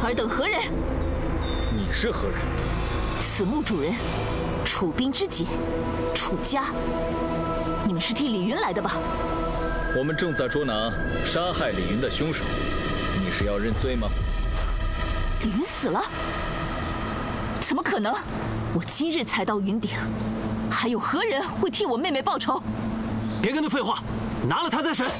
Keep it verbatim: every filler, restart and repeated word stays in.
尔等何人？ 你是何人？ 此墓主人，楚兵之姐，楚家。你们是替李云来的吧？ 我们正在捉拿杀害李云的凶手，你是要认罪吗？ 李云死了？怎么可能？我今日才到云顶，还有何人会替我妹妹报仇？ 别跟他废话，拿了他再审。